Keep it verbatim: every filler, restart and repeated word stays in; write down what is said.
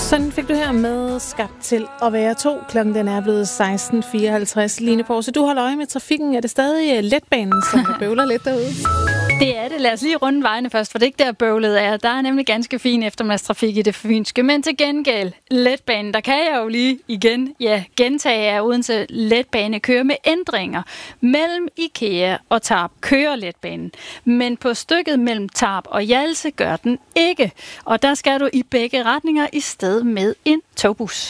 Sådan fik du her med Skabt til at være to. Klokken den er blevet seksten fireoghalvtreds. Line Porse, du holder øje med trafikken. Er det stadig letbanen, som bøvler lidt derude? Det er det. Lad os lige runde vejene først, for det er ikke der bøvlet er. Der er nemlig ganske fin eftermiddagstrafik i det fynske. Men til gengæld, letbanen, der kan jeg jo lige igen ja, gentage, at Odense Letbane kører med ændringer. Mellem IKEA og Tarp kører letbanen. Men på stykket mellem Tarp og Hjalse gør den ikke. Og der skal du i begge retninger i stedet med en togbus.